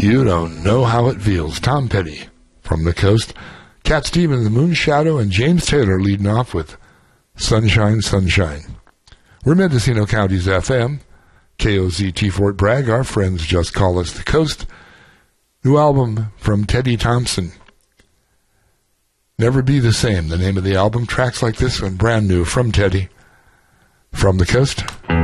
You don't know how it feels. Tom Petty from the coast. Cat Stevens, The Moon Shadow, and James Taylor leading off with Sunshine, Sunshine. We're Mendocino County's FM. KOZT Fort Bragg. Our friends just call us the coast. New album from Teddy Thompson. Never Be the Same, the name of the album. Tracks like this one, brand new from Teddy. From the coast.